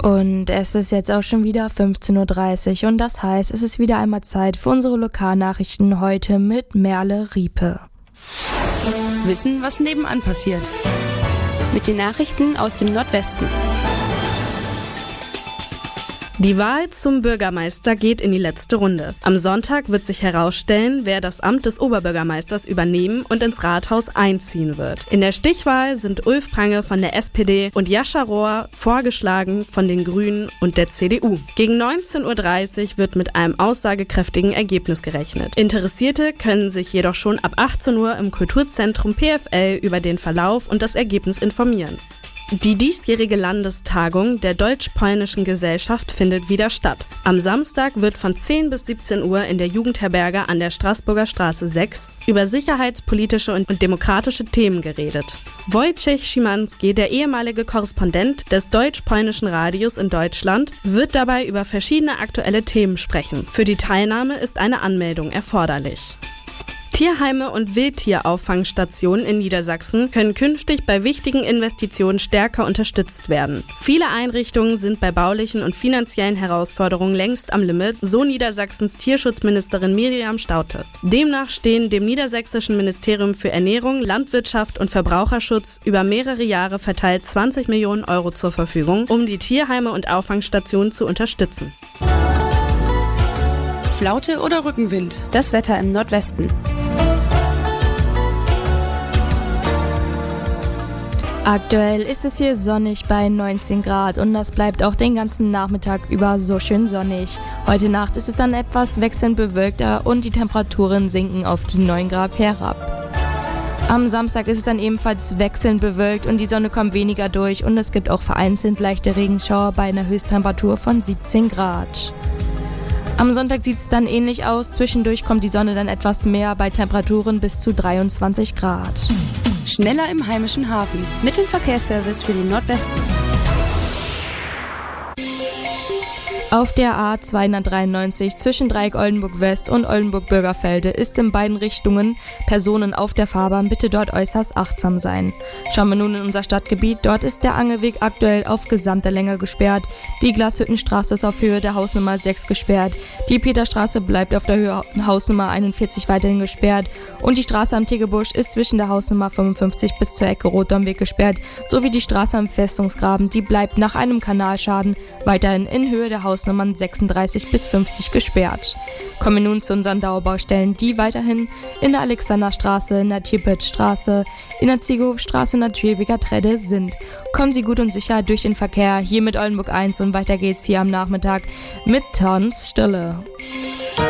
Und es ist jetzt auch schon wieder 15:30 Uhr und das heißt, es ist wieder einmal Zeit für unsere Lokalnachrichten heute mit Merle Riepe. Wissen, was nebenan passiert. Mit den Nachrichten aus dem Nordwesten. Die Wahl zum Bürgermeister geht in die letzte Runde. Am Sonntag wird sich herausstellen, wer das Amt des Oberbürgermeisters übernehmen und ins Rathaus einziehen wird. In der Stichwahl sind Ulf Prange von der SPD und Jascha Rohr vorgeschlagen von den Grünen und der CDU. Gegen 19:30 Uhr wird mit einem aussagekräftigen Ergebnis gerechnet. Interessierte können sich jedoch schon ab 18 Uhr im Kulturzentrum PFL über den Verlauf und das Ergebnis informieren. Die diesjährige Landestagung der Deutsch-Polnischen Gesellschaft findet wieder statt. Am Samstag wird von 10 bis 17 Uhr in der Jugendherberge an der Straßburger Straße 6 über sicherheitspolitische und demokratische Themen geredet. Wojciech Szymanski, der ehemalige Korrespondent des Deutsch-Polnischen Radios in Deutschland, wird dabei über verschiedene aktuelle Themen sprechen. Für die Teilnahme ist eine Anmeldung erforderlich. Tierheime und Wildtierauffangstationen in Niedersachsen können künftig bei wichtigen Investitionen stärker unterstützt werden. Viele Einrichtungen sind bei baulichen und finanziellen Herausforderungen längst am Limit, so Niedersachsens Tierschutzministerin Miriam Staudte. Demnach stehen dem niedersächsischen Ministerium für Ernährung, Landwirtschaft und Verbraucherschutz über mehrere Jahre verteilt 20 Millionen Euro zur Verfügung, um die Tierheime und Auffangstationen zu unterstützen. Flaute oder Rückenwind? Das Wetter im Nordwesten. Aktuell ist es hier sonnig bei 19 Grad und das bleibt auch den ganzen Nachmittag über so schön sonnig. Heute Nacht ist es dann etwas wechselnd bewölkter und die Temperaturen sinken auf die 9 Grad herab. Am Samstag ist es dann ebenfalls wechselnd bewölkt und die Sonne kommt weniger durch und es gibt auch vereinzelt leichte Regenschauer bei einer Höchsttemperatur von 17 Grad. Am Sonntag sieht es dann ähnlich aus, zwischendurch kommt die Sonne dann etwas mehr bei Temperaturen bis zu 23 Grad. Schneller im heimischen Hafen. Mit dem Verkehrsservice für den Nordwesten. Auf der A293 zwischen Dreieck Oldenburg West und Oldenburg Bürgerfelde ist in beiden Richtungen Personen auf der Fahrbahn, bitte dort äußerst achtsam sein. Schauen wir nun in unser Stadtgebiet, dort ist der Angelweg aktuell auf gesamter Länge gesperrt, die Glashüttenstraße ist auf Höhe der Hausnummer 6 gesperrt, die Peterstraße bleibt auf der Höhe Hausnummer 41 weiterhin gesperrt und die Straße am Tegebusch ist zwischen der Hausnummer 55 bis zur Ecke Rotdomweg gesperrt, sowie die Straße am Festungsgraben, die bleibt nach einem Kanalschaden weiterhin in Höhe der Hausnummern 36 bis 50 gesperrt. Kommen wir nun zu unseren Dauerbaustellen, die weiterhin in der Alexanderstraße, in der Tierpötzstraße, in der Ziegelhofstraße und der Tübecker Tredde sind. Kommen Sie gut und sicher durch den Verkehr hier mit Oldenburg 1 und weiter geht's hier am Nachmittag mit Tanzstille.